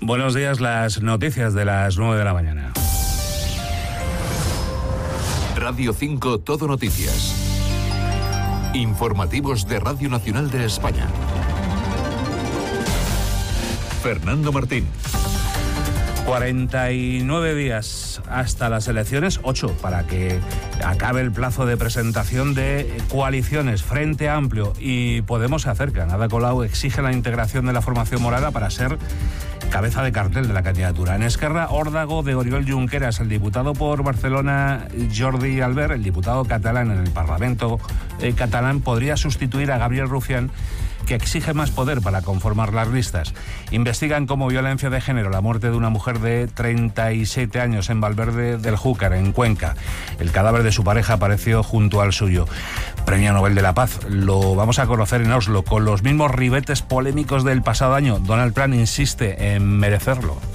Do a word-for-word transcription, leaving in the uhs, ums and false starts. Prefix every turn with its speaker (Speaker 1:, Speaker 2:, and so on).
Speaker 1: Buenos días, las noticias de las nueve de la mañana.
Speaker 2: Radio cinco Todo Noticias. Informativos de Radio Nacional de España. Fernando Martín.
Speaker 1: cuarenta y nueve días hasta las elecciones, ocho para que acabe el plazo de presentación de coaliciones. Frente Amplio y Podemos se acercan. Ada Colau exige la integración de la formación morada para ser cabeza de cartel de la candidatura. En Esquerra, órdago de Oriol Junqueras. El diputado por Barcelona, Jordi Albert, el diputado catalán en el Parlamento eh, catalán, podría sustituir a Gabriel Rufián, que exige más poder para conformar las listas. Investigan como violencia de género la muerte de una mujer de treinta y siete años en Valverde del Júcar, en Cuenca. El cadáver de su pareja apareció junto al suyo. Premio Nobel de la Paz. Lo vamos a conocer en Oslo, con los mismos ribetes polémicos del pasado año. Donald Trump insiste en merecerlo.